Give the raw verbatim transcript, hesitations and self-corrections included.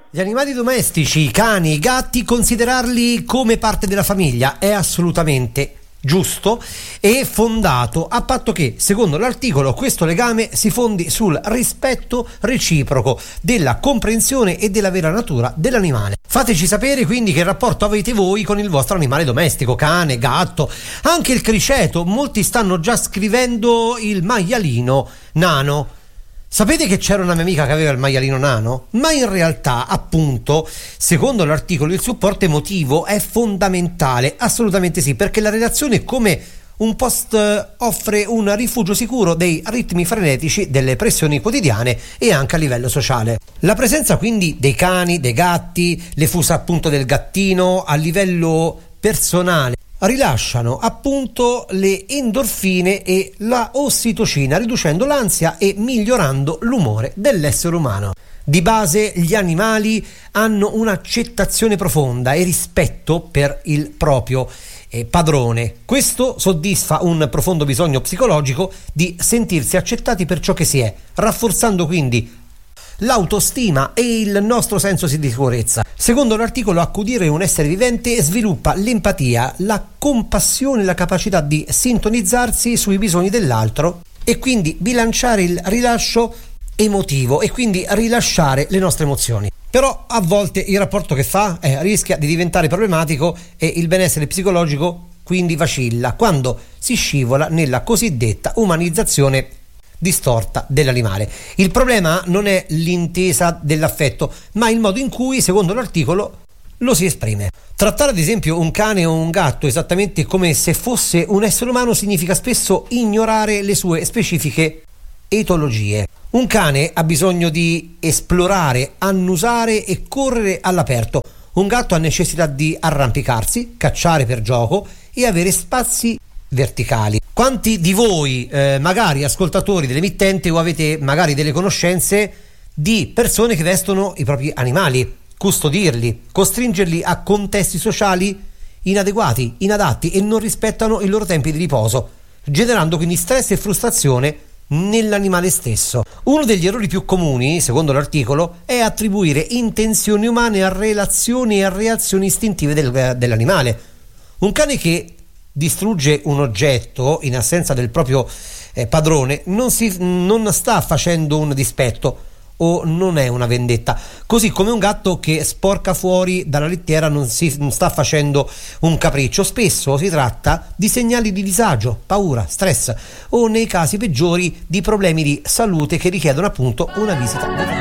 Gli animali domestici, i cani, i gatti, considerarli come parte della famiglia è assolutamente giusto e fondato, a patto che, secondo l'articolo, questo legame si fondi sul rispetto reciproco della comprensione e della vera natura dell'animale. Fateci sapere quindi che rapporto avete voi con il vostro animale domestico, cane, gatto, anche il criceto. Molti stanno già scrivendo il maialino nano. Sapete che c'era una mia amica che aveva il maialino nano? Ma in realtà, appunto, secondo l'articolo, il supporto emotivo è fondamentale, assolutamente sì, perché la relazione come un post offre un rifugio sicuro dei ritmi frenetici, delle pressioni quotidiane e anche a livello sociale. La presenza quindi dei cani, dei gatti, le fusa appunto del gattino a livello personale rilasciano appunto le endorfine e la ossitocina, riducendo l'ansia e migliorando l'umore dell'essere umano. Di base gli animali hanno un'accettazione profonda e rispetto per il proprio eh, padrone. Questo soddisfa un profondo bisogno psicologico di sentirsi accettati per ciò che si è, rafforzando quindi l'autostima e il nostro senso di sicurezza. Secondo l'articolo, accudire un essere vivente sviluppa l'empatia, la compassione e la capacità di sintonizzarsi sui bisogni dell'altro e quindi bilanciare il rilascio emotivo e quindi rilasciare le nostre emozioni. Però a volte il rapporto che fa eh, rischia di diventare problematico e il benessere psicologico quindi vacilla quando si scivola nella cosiddetta umanizzazione distorta dell'animale. Il problema non è l'intesa dell'affetto, ma il modo in cui, secondo l'articolo, lo si esprime. Trattare ad esempio un cane o un gatto esattamente come se fosse un essere umano significa spesso ignorare le sue specifiche etologie. Un cane ha bisogno di esplorare, annusare e correre all'aperto. Un gatto ha necessità di arrampicarsi, cacciare per gioco e avere spazi verticali. Quanti di voi eh, magari ascoltatori dell'emittente o avete magari delle conoscenze di persone che vestono i propri animali, custodirli, costringerli a contesti sociali inadeguati, inadatti e non rispettano i loro tempi di riposo, generando quindi stress e frustrazione nell'animale stesso. Uno degli errori più comuni, secondo l'articolo, è attribuire intenzioni umane a relazioni e a reazioni istintive del, dell'animale. Un cane che distrugge un oggetto in assenza del proprio eh, padrone non, si, non sta facendo un dispetto o non è una vendetta, così come un gatto che sporca fuori dalla lettiera non si non sta facendo un capriccio. Spesso si tratta di segnali di disagio, paura, stress o nei casi peggiori di problemi di salute che richiedono appunto una visita.